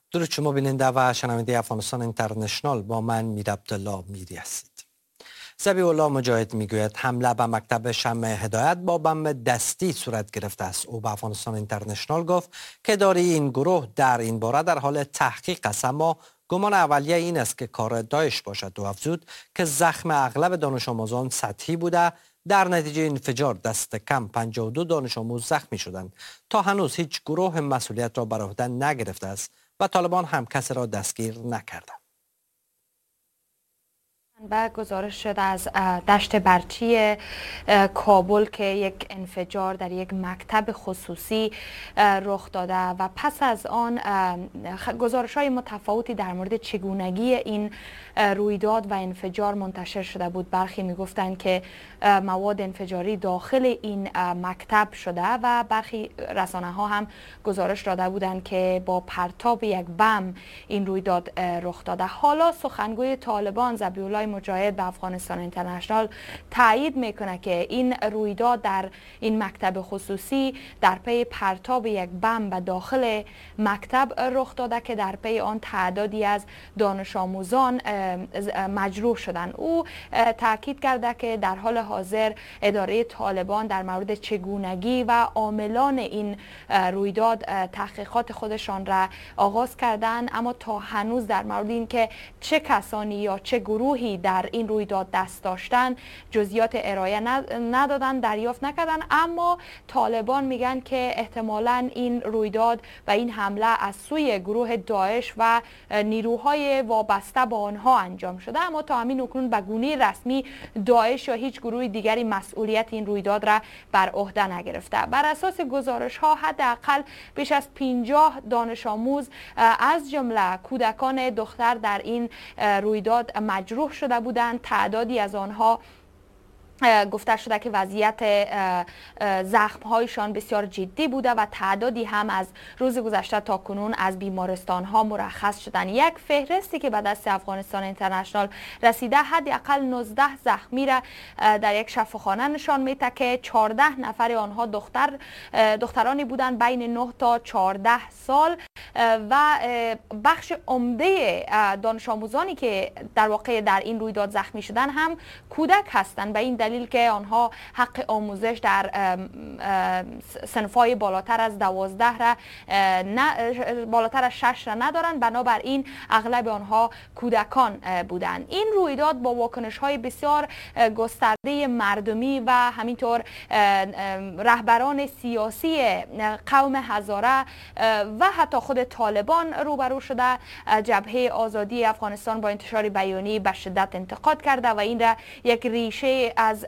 درود شما بیننده و شنونده افغانستان اینترنشنال، با من میر عبدالله میری هستید. ذبیح الله مجاهد میگوید حمله به مکتب شمع هدایت با بم دستی صورت گرفته است. او به افغانستان اینترنشنال گفت که اداره این گروه در این باره در حال تحقیق است، اما گمان اولیه این است که کار داعش باشد و افزود که زخم اغلب دانش آموزان سطحی بوده. در نتیجه انفجار دست کم 52 دانش آموز زخمی شدند. تا هنوز هیچ گروه مسئولیت را بر عهده نگرفته است و طالبان هم کسی را دستگیر نکرده. و گزارش شده از دشت برچی کابل که یک انفجار در یک مکتب خصوصی رخ داده و پس از آن گزارش‌های متفاوتی در مورد چگونگی این رویداد و انفجار منتشر شده بود. برخی میگفتند که مواد انفجاری داخل این مکتب شده و برخی رسانه‌ها هم گزارش داده بودند که با پرتاب یک بم این رویداد رخ داده. حالا سخنگوی طالبان ذبیح الله مجاهد به افغانستان اینترنشنال تایید میکنه که این رویداد در این مکتب خصوصی در پی پرتاب یک بم به داخل مکتب رخ داده که در پی آن تعدادی از دانش آموزان مجروح شدند. او تاکید کرده که در حال حاضر اداره طالبان در مورد چگونگی و عاملان این رویداد تحقیقات خودشان را آغاز کردند، اما تا هنوز در مورد اینکه چه کسانی یا چه گروهی در این رویداد دست داشتن جزئیات ارائه ندادن، دریافت نکردن. اما طالبان میگن که احتمالاً این رویداد و این حمله از سوی گروه داعش و نیروهای وابسته به آنها انجام شده، اما تا همین اکنون به گونه رسمی داعش یا هیچ گروه دیگری مسئولیت این رویداد را بر عهده نگرفته. بر اساس گزارش ها حداقل بیش از 50 دانش آموز از جمله کودکان دختر در این رویداد مجروح شده بودند. تعدادی از آنها گفته شده که وضعیت زخم‌هایشان بسیار جدی بوده و تعدادی هم از روز گذشته تا کنون از بیمارستان‌ها مرخص شدند. یک فهرستی که به دست افغانستان اینترنشنال رسیده حداقل 19 زخمی را در یک شفاخانه نشان میده که 14 نفر آنها دخترانی بودند بین 9 تا 14 سال و بخش عمده دانش آموزانی که در واقع در این رویداد زخمی شدن هم کودک هستند، به این دلیل که آنها حق آموزش در صنف‌های بالاتر از 12 را بالاتر از 6 را ندارند، بنابراین اغلب آنها کودکان بودند. این رویداد با واکنش‌های بسیار گسترده مردمی و همینطور رهبران سیاسی قوم هزاره و حتی خود طالبان روبرو شده. جبهه آزادی افغانستان با انتشار بیانیه به شدت انتقاد کرده و این را یک ریشه از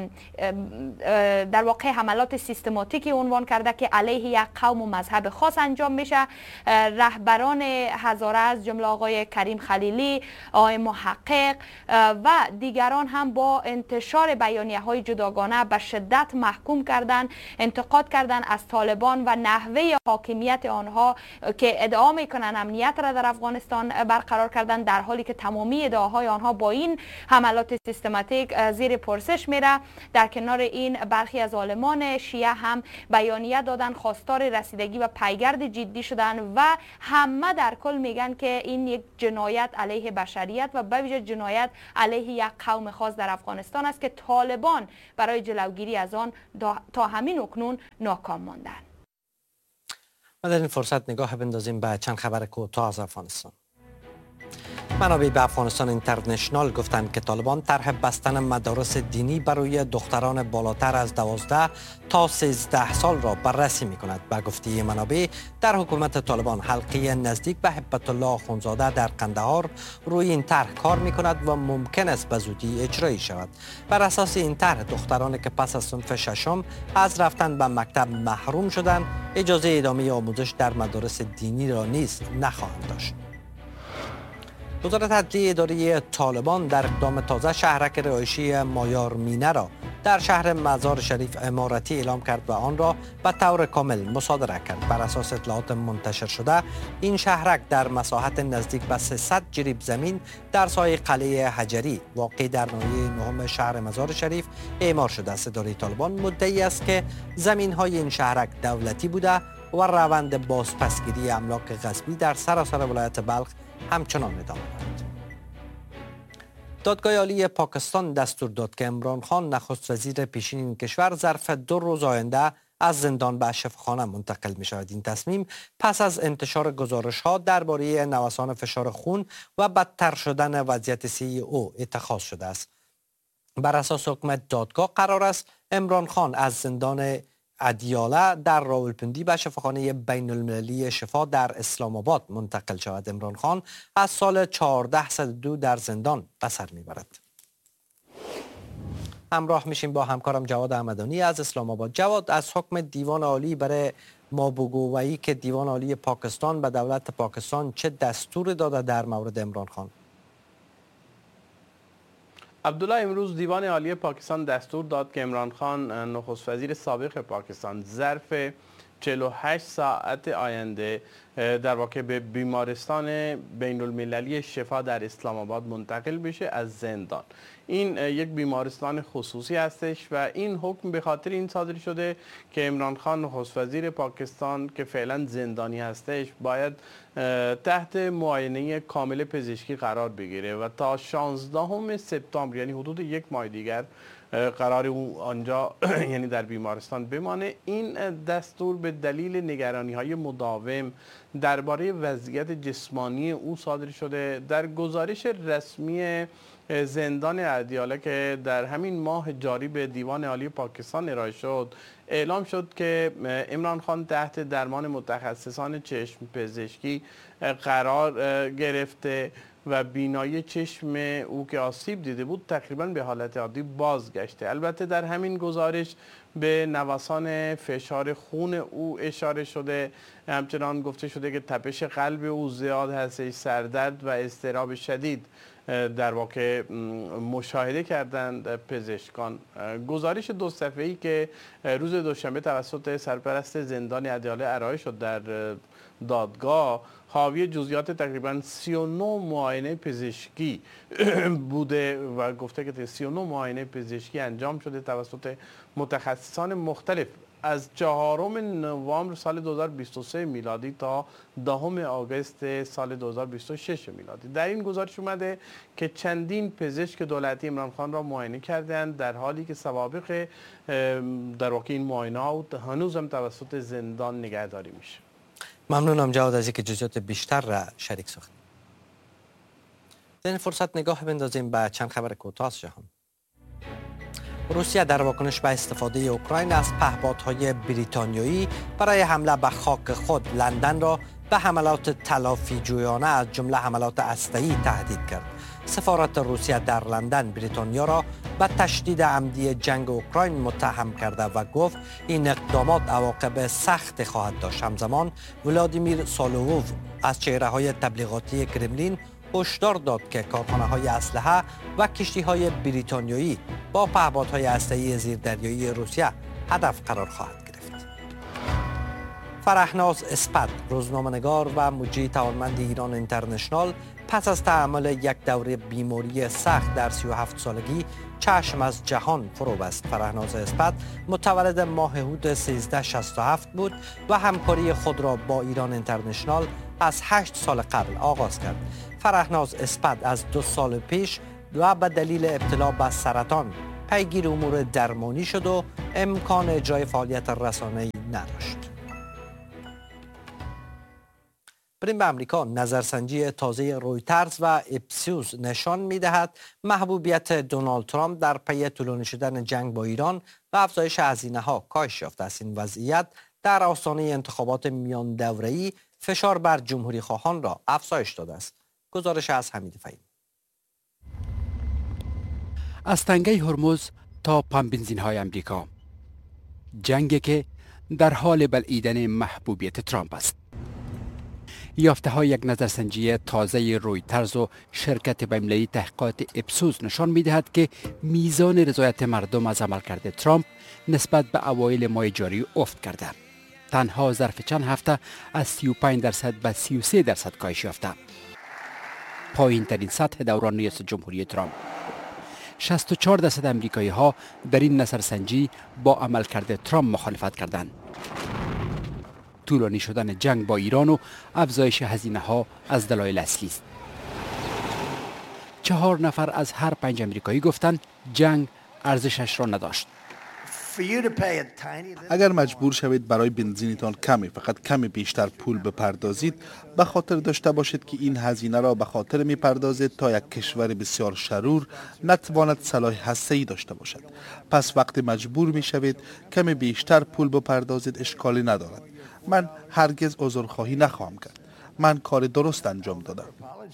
در واقع حملات سیستماتیکی عنوان کرده که علیه یک قوم و مذهب خاص انجام میشه. رهبران هزاره از جمله آقای کریم خلیلی، آقای محقق و دیگران هم با انتشار بیانیه‌های جداگانه به شدت محکوم کردند، انتقاد کردند از طالبان و نحوه حاکمیت آنها که ادعا میکنن امنیت را در افغانستان برقرار کردن، در حالی که تمامی ادعاهای آنها با این حملات سیستماتیک زیر پرسش میره. در کنار این برخی از عالمان شیعه هم بیانیه دادن، خواستار رسیدگی و پیگرد جدی شدن و همه در کل میگن که این یک جنایت علیه بشریت و به ویژه جنایت علیه یک قوم خاص در افغانستان است که طالبان برای جلوگیری از آن تا همین اکنون ناکام ماندند. ما در این فرصت نگاه بندازیم به چند خبر کوتاه از افغانستان. منابع به افغانستان اینترنشنال گفتند که طالبان طرح بستن مدارس دینی برای دختران بالاتر از 12 تا 13 سال را بررسی می‌کند. به گفته منابع در حکومت طالبان حلقه نزدیک به هبت الله آخونزاده در قندهار روی این طرح کار می‌کند و ممکن است به زودی اجرایی شود. بر اساس این طرح دخترانی که پس از صنف ششم از رفتن به مکتب محروم شدند اجازه ادامه آموزش در مدارس دینی را نیز نخواهند داشت. وزارت عدلیه اداره طالبان در اقدام تازه شهرک رهایشی مایار مینه را در شهر مزار شریف عمارتی اعلام کرد و آن را به طور کامل مصادره کرد. بر اساس اطلاعات منتشر شده این شهرک در مساحت نزدیک به 300 جریب زمین در سایه قلعه حجری واقع در ناحیه نهم شهر مزار شریف اعمار شده است. اداره طالبان مدعی است که زمین های این شهرک دولتی بوده و روند بازپسگیری املاک غصبی در سراسر ولایت بلخ همچنان ادامه دارد. دادگاه عالی پاکستان دستور داد که عمران خان نخست وزیر پیشین این کشور ظرف 2 روز آینده از زندان به شفاخانه منتقل می شود. این تصمیم پس از انتشار گزارش ها درباره نوسان فشار خون و بدتر شدن وضعیت صحی او اتخاذ شده است. بر اساس حکم دادگاه قرار است عمران خان از زندان ادیاله در راولپندی به شفاخانه بین المللی شفا در اسلام آباد منتقل شود. عمران خان از سال 1402 در زندان به سر میبرد. همراه میشیم با همکارم جواد احمدانی از اسلام آباد. جواد، از حکم دیوان عالی برای ما بگو و ای که دیوان عالی پاکستان به دولت پاکستان چه دستور داده در مورد عمران خان؟ عبدالله، امروز دیوان عالی پاکستان دستور داد که عمران خان نخست وزیر سابق پاکستان ظرف 48 ساعت آینده در واقع به بیمارستان بین المللی شفا در اسلام آباد منتقل بشه از زندان. این یک بیمارستان خصوصی هستش و این حکم به خاطر این صادر شده که عمران خان نخست وزیر پاکستان که فعلا زندانی هستش باید تحت معاینه کامل پزشکی قرار بگیره و تا 16 سپتامبر یعنی حدود یک ماه دیگر قرار او آنجا یعنی در بیمارستان بمانه. این دستور به دلیل نگرانی‌های مداوم درباره وضعیت جسمانی او صادر شده. در گزارش رسمی زندان ادیاله که در همین ماه جاری به دیوان عالی پاکستان ارائه شد، اعلام شد که عمران خان تحت درمان متخصصان چشم پزشکی قرار گرفته و بینایی چشم او که آسیب دیده بود تقریبا به حالت عادی بازگشته. البته در همین گزارش به نوسان فشار خون او اشاره شده. همچنان گفته شده که تپش قلب او زیاد هستش، سردرد و اضطراب شدید در واقع مشاهده کردند پزشکان. گزارش 2 صفحه‌ای که روز دوشنبه توسط سرپرست زندان ادیاله ارائه شد در دادگاه حاوی جزئیات تقریبا 39 معاینه پزشکی بوده و گفته که 39 معاینه پزشکی انجام شده توسط متخصصان مختلف از 4 نوامبر سال 2023 میلادی تا 10 آگوست سال 2026 میلادی. در این گزارش اومده که چندین پزشک دولتی عمران خان را معاینه کردند در حالی که سوابق در واقع این معاینه هنوز هم توسط زندان نگهداری میشه. ممنونم جواد از اینکه جزئیات بیشتر را شریک ساختید. در این فرصت نگاه بندازیم به چند خبر کوتاه از جهان. روسیه در واکنش به استفاده اوکراین از پهپادهای بریتانیایی برای حمله به خاک خود لندن را به حملات تلافی جویانه از جمله حملات اسلحه‌ای تهدید کرد. سفارت روسیه در لندن بریتانیا را به تشدید عمدی جنگ اوکراین متهم کرده و گفت این اقدامات عواقب سخت خواهد داشت. همزمان ولادیمیر سولووف از چهره‌های تبلیغاتی کرملین هشدار داد که کارخانه‌های اسلحه و کشتی‌های بریتانیایی با پهپادهای اسلحه‌ای زیردریایی روسیه هدف قرار خواهد گرفت. فرهناز اسپت، روزنامه‌نگار و مجری توانمند ایران اینترنشنال، پس از تحمل یک دوره بیماری سخت در 37 سالگی چشم از جهان فرو بست. فرهناز اسپت متولد ماه هود 1367 بود و همکاری خود را با ایران اینترنشنال از 8 سال قبل آغاز کرد. فرهناز اسپت از 2 سال پیش و به دلیل ابتلا به سرطان پیگیر امور درمانی شد و امکان اجرای فعالیت رسانه‌ای نداشت. بریم به امریکا. نظرسنجی تازه رویترز و اپسیوس نشان می‌دهد محبوبیت دونالد ترامپ در پی طولانی شدن جنگ با ایران و افزایش هزینه‌ها کاهش یافته است. این وضعیت در آستانه انتخابات میان دوره‌ای فشار بر جمهوری خواهان را افزایش داده است. گزارش از حمید فهیم. از تنگه هرمز تا پمپ-بنزین‌های امریکا، جنگی که در حال بلعیدن محبوبیت ترامپ است. یافته‌های یک نظرسنجی تازه رویترز و شرکت بین‌المللی تحقیقات اپسوس نشان می‌دهد که میزان رضایت مردم از عملکرد ترامپ نسبت به اوایل ماه جاری افت کرده. تنها ظرف چند هفته از 35% به 33% کاهش یافته. پایین‌ترین سطح دوران ریاست جمهوری ترامپ. 64% امریکایی‌ها در این نظرسنجی با عملکرد ترامپ مخالفت کردند. طولانی شدن جنگ با ایران و افزایش هزینه ها از دلایل اصلی است. 4 نفر از هر 5 امریکایی گفتند جنگ ارزشش را نداشت. اگر مجبور شوید برای بنزینتان فقط کمی بیشتر پول بپردازید، به خاطر داشته باشید که این هزینه را به خاطر میپردازید تا یک کشور بسیار شرور نتواند سلاح هسته‌ای داشته باشد. پس وقتی مجبور میشوید کمی بیشتر پول بپردازید اشکالی ندارد. من هرگز عذرخواهی نخواهم کرد. من کار درست انجام دادم.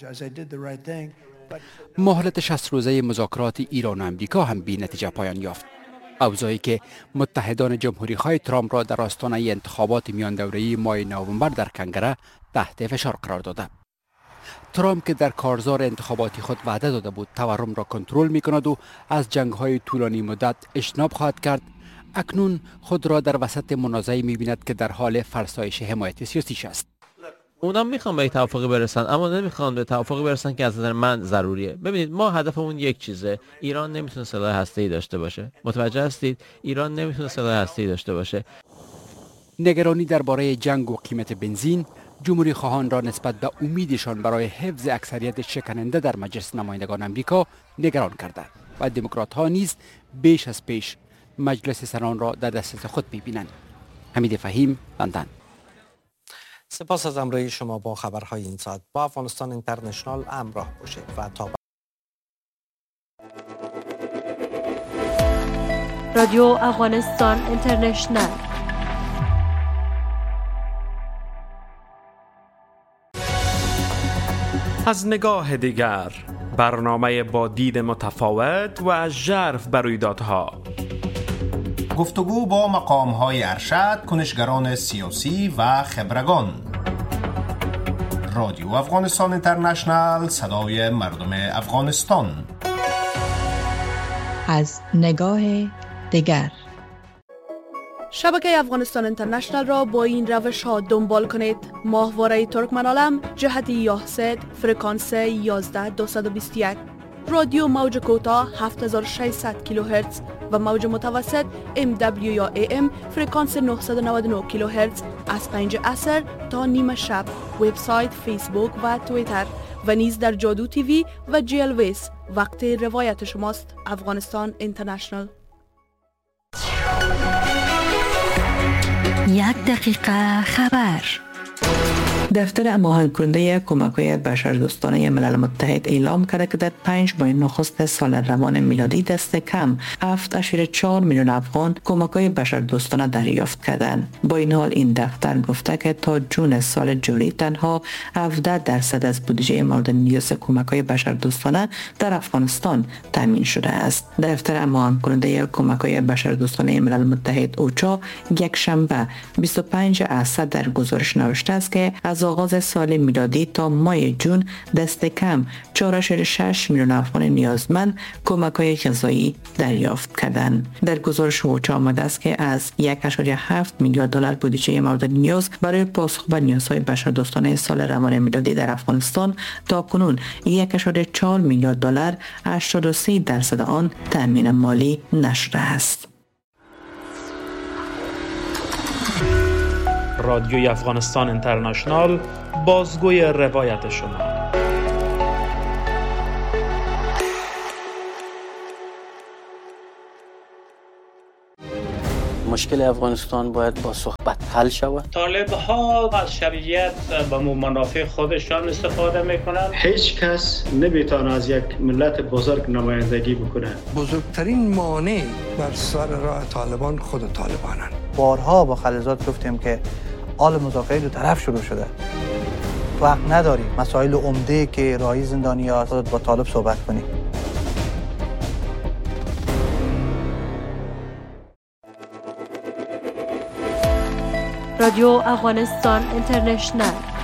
مهلت 60 روزه مذاکرات ایران و امریکا هم بی نتیجه پایان یافت. اوضاعی که متحدان جمهوری‌خواه ترامپ را در آستانه انتخابات میان دوره‌ای ماه نوامبر در کنگره تحت فشار قرار داده. ترامپ که در کارزار انتخاباتی خود وعده داده بود تورم را کنترل می‌کند و از جنگ‌های طولانی مدت اجتناب خواهد کرد، اکنون خود را در وسط منازعه‌ای می‌بیند که در حال فرسایش حمایت سیاسیش است. اونا میخوان به توافقی برسن، اما نمیخوان به توافقی برسن که از نظر من ضروریه. ببینید، ما هدفمون یک چیزه. ایران نمیتونه سلاح هسته‌ای داشته باشه. متوجه هستید؟ ایران نمیتونه سلاح هسته‌ای داشته باشه. نگرانی درباره جنگ و قیمت بنزین جمهوری خواهان را نسبت به امیدشان برای حفظ اکثریت شکننده در مجلس نمایندگان آمریکا نگران کرده و دموکرات ها نیز بیش از پیش مجلس سنان را در دسترس خود می‌بینند. حمید فهیم، لندن. سپاس از همراهی شما با خبرهای این ساعت. با افغانستان اینترنشنال همراه باشید و تا رادیو افغانستان اینترنشنال. از نگاه دیگر، برنامه با دید متفاوت و ژرف بر رویدادها. گفتگو با مقام‌های ارشد، کنشگران سیاسی و خبرگان. رادیو افغانستان اینترنشنال، صدای مردم افغانستان. از نگاه دیگر، شبکه افغانستان اینترنشنال را با این روش ها دنبال کنید: ماهواره ترکمنالم جهت یاهسد فرکانس 11221، رادیو موج کوتاه 7600 کیلوهرتز و موج متوسط MW یا AM فرکانس 999 کیلوهرتز از 5 عصر تا نیم شب. وبسایت، فیسبوک و توییتر و نیز در جادو تیوی و GLVS. وقت روایت شماست. افغانستان اینترنشنال. 1 دقیقه خبر. دفتر هماهنگ کننده کمک‌های بشردوستانه ملل متحد اعلام کرده که در 5 ماه نخست سال روان میلادی دست کم 7.4 میلیون افغان کمک‌های بشردوستانه دریافت کردند. با این حال این دفتر گفته که تا جون سال جاری تنها 17% از بودجه مورد نیاز کمک‌های بشردوستانه در افغانستان تامین شده است. دفتر هماهنگ کننده کمک‌های بشردوستانه ملل متحد اوچا یک شنبه 25 اسفند در گزارش نوشته است که از آغاز سال میلادی تا ماه جون دست کم 4.6 میلیون افغان نیازمند کمک‌های غذایی دریافت کردند. در گزارش اوچا آمده است که از 1.7 میلیارد دلار بودجه مورد نیاز برای پاسخ به نیازهای بشردوستانه سال روان میلادی در افغانستان تا کنون 1.4 میلیارد دلار 83% آن تامین مالی نشده است. رادیوی افغانستان اینترنشنال، بازگوی روایت شما. مشکل افغانستان باید با صحبت حل شود. طالب ها از شرعیت به منافع خودشان استفاده میکنند. هیچ کس نمیتونه از یک ملت بزرگ نمایندگی بکنه. بزرگترین مانع بر سر راه طالبان خود طالبانند. بارها با خلیزات گفتیم که حال مذاکره دو طرف شروع شده. وقت نداری مسائل عمده که راهی زندانی‌ها خودت با طالب صحبت کنی. رادیو افغانستان اینترنشنال.